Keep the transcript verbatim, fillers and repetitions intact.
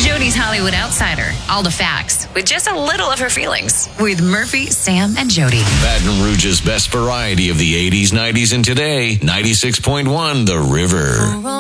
Jody's Hollywood Outsider. All the facts with just a little of her feelings. With Murphy, Sam, and Jody. Baton Rouge's best variety of the eighties, nineties, and today. ninety-six point one The River.